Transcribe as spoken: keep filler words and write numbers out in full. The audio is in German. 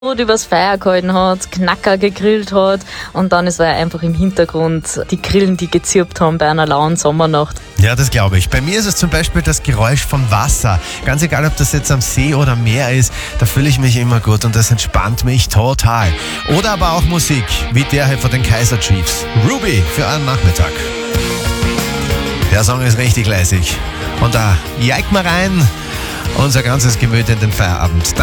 übers Feuer gehalten hat, Knacker gegrillt hat und dann ist er einfach im Hintergrund die Grillen, die gezirpt haben bei einer lauen Sommernacht. Ja, das glaube ich. Bei mir ist es zum Beispiel das Geräusch von Wasser. Ganz egal, ob das jetzt am See oder am Meer ist, da fühle ich mich immer gut und das entspannt mich total. Oder aber auch Musik, wie der hier von den Kaiser Chiefs. Ruby für einen Nachmittag. Der Song ist richtig lässig. Und da jeigt mal rein unser ganzes Gemüt in den Feierabend.